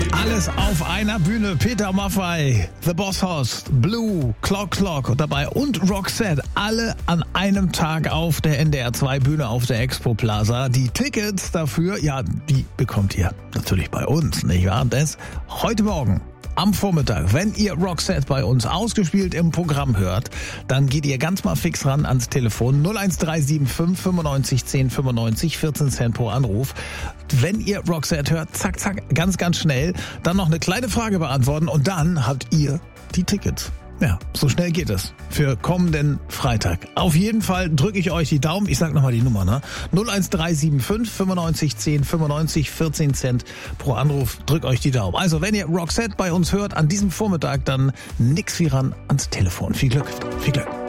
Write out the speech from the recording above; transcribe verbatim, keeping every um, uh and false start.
Alles auf einer Bühne. Peter Maffay, The Boss Hoss, Blue, Clock Clock dabei und Roxette. Alle an einem Tag auf der N D R zwei Bühne auf der Expo Plaza. Die Tickets dafür, ja, die bekommt ihr natürlich bei uns, nicht wahr? Das heute Morgen. Am Vormittag, wenn ihr Roxette bei uns ausgespielt im Programm hört, dann geht ihr ganz mal fix ran ans Telefon null eins drei sieben fünf fünfundneunzig zehn fünfundneunzig, vierzehn Cent pro Anruf. Wenn ihr Roxette hört, zack, zack, ganz, ganz schnell, dann noch eine kleine Frage beantworten und dann habt ihr die Tickets. Ja, so schnell geht es für kommenden Freitag. Auf jeden Fall drücke ich euch die Daumen. Ich sag nochmal die Nummer, ne? null eins drei sieben fünf fünfundneunzig zehn fünfundneunzig, vierzehn Cent pro Anruf. Drückt euch die Daumen. Also, wenn ihr Roxette bei uns hört an diesem Vormittag, dann nix wie ran ans Telefon. Viel Glück, viel Glück.